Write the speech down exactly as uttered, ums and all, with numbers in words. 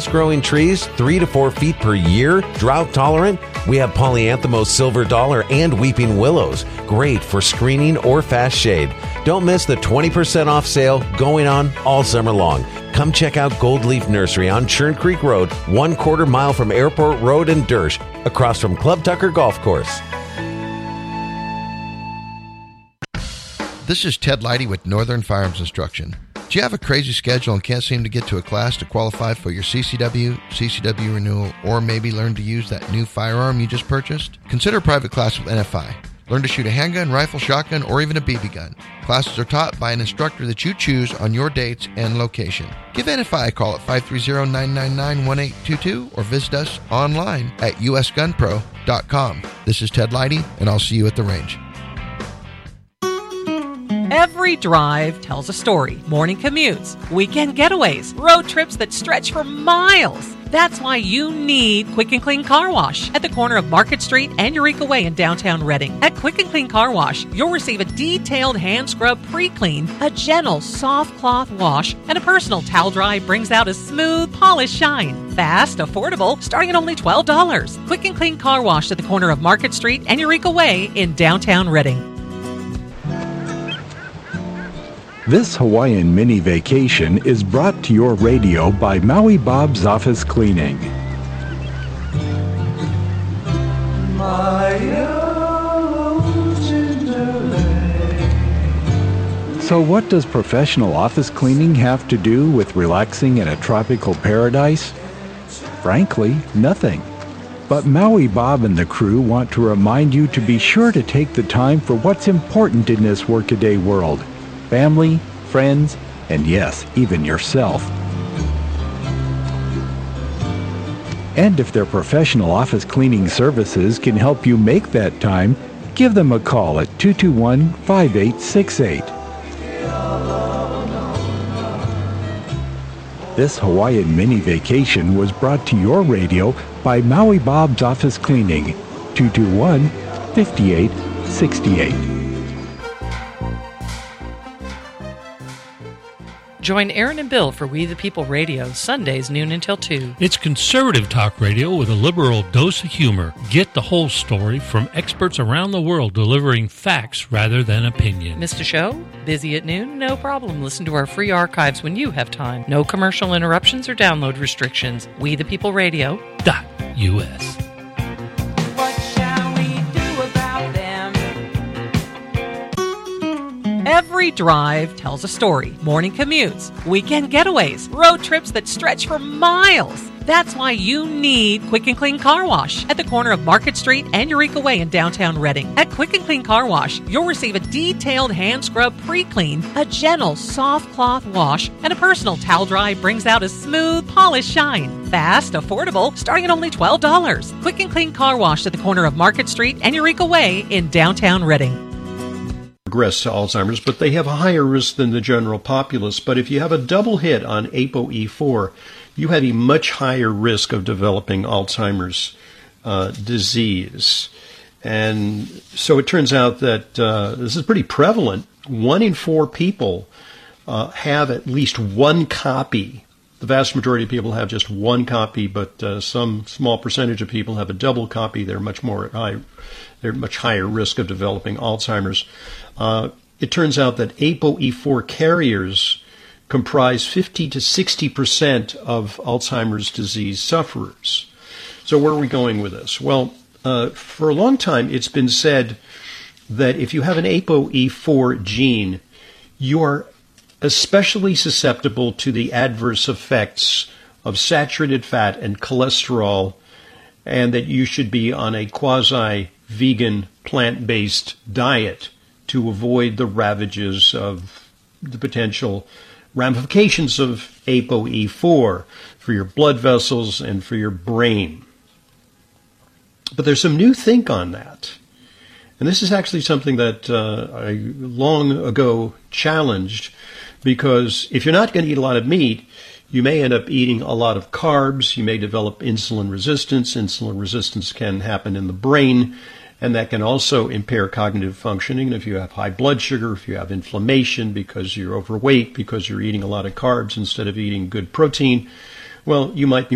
fast-growing trees, three to four feet per year, drought-tolerant? We have Polyanthemos silver dollar and weeping willows, great for screening or fast shade. Don't miss the twenty percent off sale going on all summer long. Come check out Gold Leaf Nursery on Churn Creek Road, one quarter mile from Airport Road and Dersh, across from Club Tucker Golf Course. This is Ted Leidy with Northern Firearms Instruction. Do you have a crazy schedule and can't seem to get to a class to qualify for your C C W, C C W renewal, or maybe learn to use that new firearm you just purchased? Consider a private class with N F I. Learn to shoot a handgun, rifle, shotgun, or even a B B gun. Classes are taught by an instructor that you choose on your dates and location. Give N F I a call at five three zero, nine nine nine, one eight two two or visit us online at u s gun pro dot com. This is Ted Leidy, and I'll see you at the range. Every drive tells a story. Morning commutes, weekend getaways, road trips that stretch for miles. That's why you need Quick and Clean Car Wash at the corner of Market Street and Eureka Way in downtown Reading. At Quick and Clean Car Wash, you'll receive a detailed hand scrub pre-clean, a gentle soft cloth wash, and a personal towel dry brings out a smooth, polished shine. Fast, affordable, starting at only twelve dollars. Quick and Clean Car Wash at the corner of Market Street and Eureka Way in downtown Reading. This Hawaiian mini vacation is brought to your radio by Maui Bob's Office Cleaning. So what does professional office cleaning have to do with relaxing in a tropical paradise? Frankly, nothing. But Maui Bob and the crew want to remind you to be sure to take the time for what's important in this workaday world. Family, friends, and yes, even yourself. And if their professional office cleaning services can help you make that time, give them a call at two two one, five eight six eight. This Hawaiian mini vacation was brought to your radio by Maui Bob's Office Cleaning, two two one, five eight six eight. Join Aaron and Bill for We the People Radio, Sundays noon until two. It's conservative talk radio with a liberal dose of humor. Get the whole story from experts around the world delivering facts rather than opinion. Missed a show? Busy at noon? No problem. Listen to our free archives when you have time. No commercial interruptions or download restrictions. We the People Radio dot U S. Every drive tells a story. Morning commutes, weekend getaways, road trips that stretch for miles. That's why you need Quick and Clean Car Wash at the corner of Market Street and Eureka Way in downtown Reading. At Quick and Clean Car Wash, you'll receive a detailed hand scrub pre-clean, a gentle soft cloth wash, and a personal towel dry brings out a smooth, polished shine. Fast, affordable, starting at only twelve dollars. Quick and Clean Car Wash at the corner of Market Street and Eureka Way in downtown Reading. Progress to Alzheimer's, but they have a higher risk than the general populace. But if you have a double hit on A P O E four, you have a much higher risk of developing Alzheimer's uh, disease. And so it turns out that uh, this is pretty prevalent. One in four people uh, have at least one copy. The vast majority of people have just one copy, but uh, some small percentage of people have a double copy. They're much more at high, they're much higher risk of developing Alzheimer's. Uh, it turns out that A P O E four carriers comprise fifty to sixty percent of Alzheimer's disease sufferers. So where are we going with this? Well, uh, for a long time, it's been said that if you have an A P O E four gene, you are especially susceptible to the adverse effects of saturated fat and cholesterol, and that you should be on a quasi-vegan, plant-based diet to avoid the ravages of the potential ramifications of A P O E four for your blood vessels and for your brain. But there's some new think on that. And this is actually something that uh, I long ago challenged, because if you're not going to eat a lot of meat, you may end up eating a lot of carbs. You may develop insulin resistance. Insulin resistance can happen in the brain, and that can also impair cognitive functioning. And if you have high blood sugar, if you have inflammation because you're overweight, because you're eating a lot of carbs instead of eating good protein, well, you might be